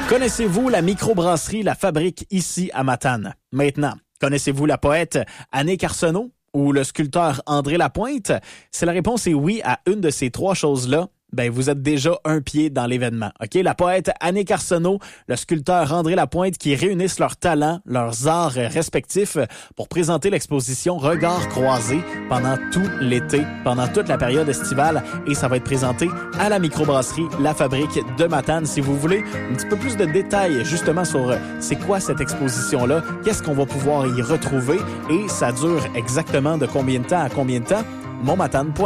Connaissez-vous la microbrasserie La Fabrique ici à Matane? Maintenant, connaissez-vous la poète Annick Arsenault ou le sculpteur André Lapointe? Si la réponse est oui à une de ces trois choses-là, ben vous êtes déjà un pied dans l'événement. OK? La poète Annick Arsenault, le sculpteur André Lapointe qui réunissent leurs talents, leurs arts respectifs pour présenter l'exposition Regards croisés pendant tout l'été, pendant toute la période estivale, et ça va être présenté à la microbrasserie La Fabrique de Matane. Si vous voulez un petit peu plus de détails justement sur c'est quoi cette exposition-là, qu'est-ce qu'on va pouvoir y retrouver et ça dure exactement de combien de temps à combien de temps, monmatane.com.